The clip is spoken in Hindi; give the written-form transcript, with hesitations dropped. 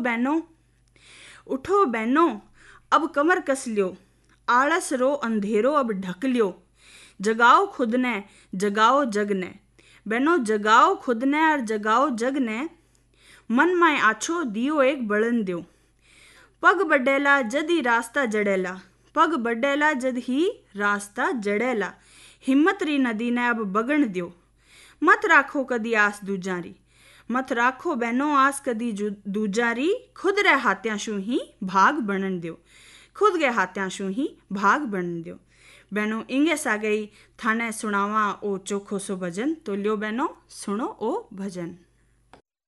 बहनों, उठो बहनों, अब कमर कस लियो, आलस रो अंधेरो अब ढक लियो, जगाओ खुद ने, जगाओ जग ने। बहनों, जगाओ खुद ने और जगाओ जग ने, मन माय आछो दियो एक बळन द्यो। पग बढ़ेला जद ही रास्ता जड़ेला, पग बढ़ेला जद ही रास्ता जड़ेला, हिम्मत री नदी ने अब बगण द्यो। मत राखो कदी आस दूजारी, मत राखो बहनों आस कदी दूजारी, खुद रे हाथ्यां शू ही भाग बनन द्यो, खुद के हाथ्यां शू ही भाग बनन द्यो। बहनों, इंगे सागई थाने सुनावा ओ चोखो सो भजन, तो लियो बहनों सुनो ओ भजन।